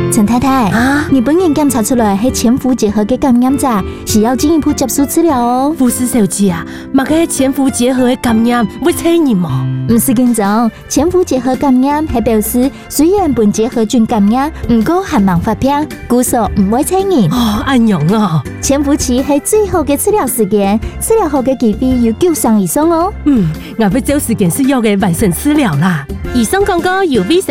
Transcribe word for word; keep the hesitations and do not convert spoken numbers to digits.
陳太太啊， 日本人檢查出來係潛伏結核嘅感染者，需要進一步接受治療哦。 護士小姐啊，乜嘅潛伏結核嘅感染會傳染嗎？ 唔是咁種，潛伏結核感染係表示雖然本結核菌感染，唔過還冇發病，故所唔會傳染。 哦，安樣啊！ 潛伏期係最好嘅治療時間，治療後嘅機會有九成以上哦。 嗯，我要找時間需要嘅完成治療啦。以上廣告由 V